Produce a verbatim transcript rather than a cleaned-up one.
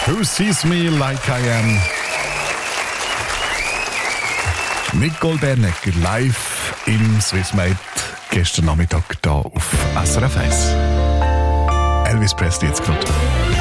Who Sees Me Like I Am. Nicole Bernecker live im Swissmate gestern Nachmittag hier auf S R F eins. Elvis Presley jetzt gerade.